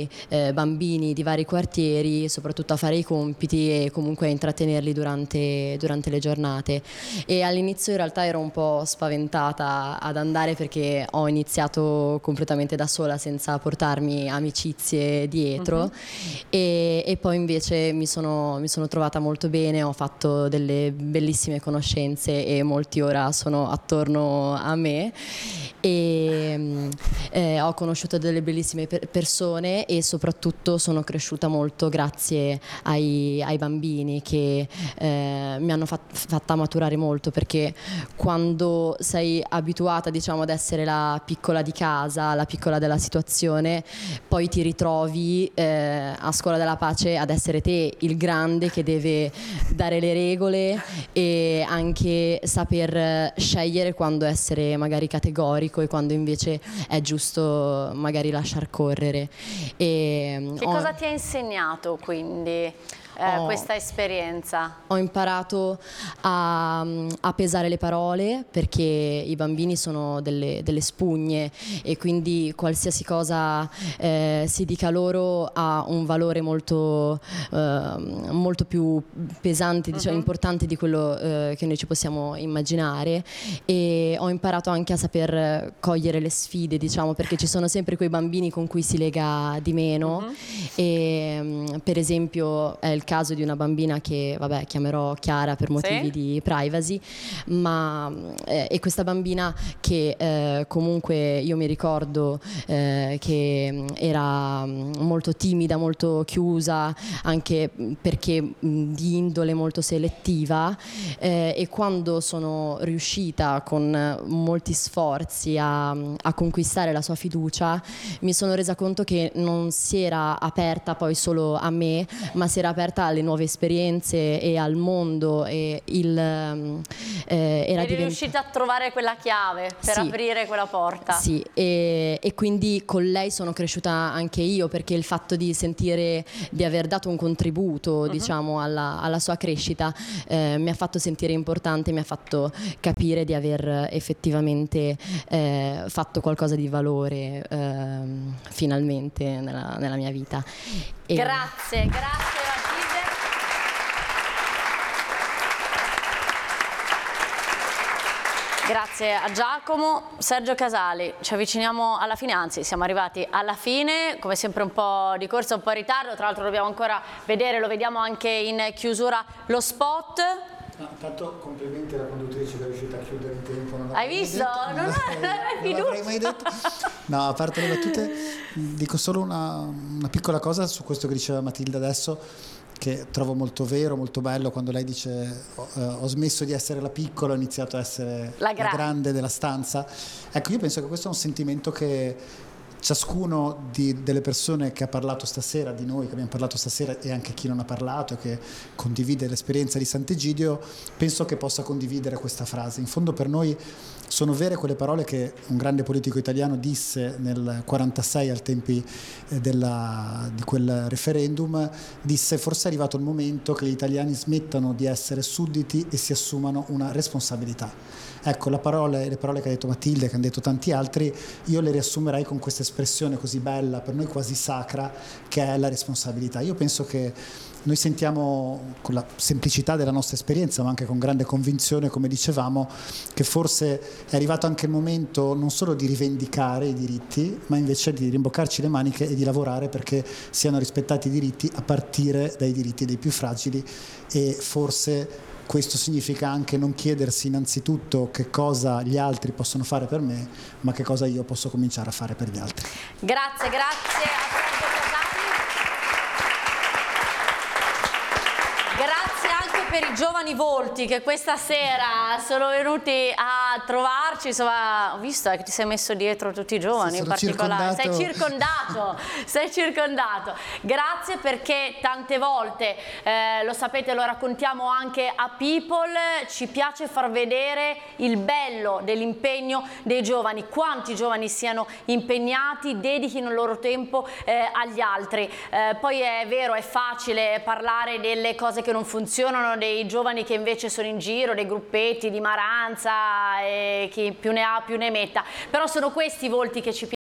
bambini di vari quartieri, soprattutto a fare i compiti e comunque a intrattenerli durante le giornate. E all'inizio in realtà ero un po' spaventata ad andare perché ho iniziato completamente da sola senza portarmi amicizie dietro, e poi invece mi sono trovata molto bene, ho fatto delle bellissime conoscenze e molti ora sono attorno a me, e ho conosciuto delle bellissime persone e soprattutto sono cresciuta molto grazie ai bambini che mi hanno fatta maturare molto, perché quando sei abituata, diciamo, ad essere la piccola di casa, la piccola della situazione, poi ti ritrovi a Scuola della Pace ad essere te il grande che deve dare le regole e anche saper scegliere quando essere magari categorico e quando invece è giusto magari lasciar correre. Che cosa ti ha insegnato quindi questa esperienza? Ho imparato a pesare le parole, perché i bambini sono delle spugne e quindi qualsiasi cosa si dica loro ha un valore molto più pesante, diciamo, importante di quello che noi ci possiamo immaginare. E ho imparato anche a saper cogliere le sfide, diciamo, perché ci sono sempre quei bambini con cui si lega di meno. E per esempio è il caso di una bambina che, vabbè, chiamerò Chiara per motivi di privacy, ma è questa bambina che comunque io mi ricordo che era molto timida, molto chiusa, anche perché di indole molto selettiva, e quando sono riuscita con molti sforzi a conquistare la sua fiducia, mi sono resa conto che non si era aperta poi solo a me, ma si era aperta alle nuove esperienze e al mondo, e eri riuscita a trovare quella chiave per aprire quella porta. Sì, e quindi con lei sono cresciuta anche io, perché il fatto di sentire di aver dato un contributo, diciamo, alla sua crescita mi ha fatto sentire importante, mi ha fatto capire di aver effettivamente fatto qualcosa di valore finalmente nella mia vita. Grazie, grazie. Grazie a Giacomo. Sergio Casali, ci avviciniamo alla fine, anzi siamo arrivati alla fine, come sempre un po' di corsa, un po' in ritardo, tra l'altro dobbiamo ancora vedere, lo vediamo anche in chiusura, lo spot. Tanto complimenti alla conduttrice che è riuscita a chiudere in tempo. Hai visto? Non l'avrei mai detto. No, a parte le battute, dico solo una piccola cosa su questo che diceva Matilde adesso, che trovo molto vero, molto bello, quando lei dice ho smesso di essere la piccola, ho iniziato a essere la grande della stanza. Ecco, io penso che questo è un sentimento che ciascuno delle persone che ha parlato stasera, di noi che abbiamo parlato stasera, e anche chi non ha parlato e che condivide l'esperienza di Sant'Egidio, penso che possa condividere questa frase. In fondo per noi sono vere quelle parole che un grande politico italiano disse nel 46 ai tempi di quel referendum, disse: forse è arrivato il momento che gli italiani smettano di essere sudditi e si assumano una responsabilità. Ecco, le parole che ha detto Matilde, che hanno detto tanti altri, io le riassumerei con questa espressione così bella, per noi quasi sacra, che è la responsabilità. Io penso che noi sentiamo, con la semplicità della nostra esperienza, ma anche con grande convinzione, come dicevamo, che forse è arrivato anche il momento non solo di rivendicare i diritti, ma invece di rimboccarci le maniche e di lavorare perché siano rispettati i diritti, a partire dai diritti dei più fragili. E forse questo significa anche non chiedersi innanzitutto che cosa gli altri possono fare per me, ma che cosa io posso cominciare a fare per gli altri. Grazie, grazie a Sergio Casali. Grazie anche per i giovani volti che questa sera sono venuti a trovarci. Insomma, ho visto che ti sei messo dietro tutti i giovani, in particolare. Sei circondato. Grazie, perché tante volte, lo sapete, lo raccontiamo anche a People, ci piace far vedere il bello dell'impegno dei giovani, quanti giovani siano impegnati, dedichino il loro tempo agli altri. Poi è vero, è facile parlare delle cose che non funzionano, dei giovani che invece sono in giro, dei gruppetti di Maranza, e chi più ne ha più ne metta, però sono questi i volti che ci piacciono.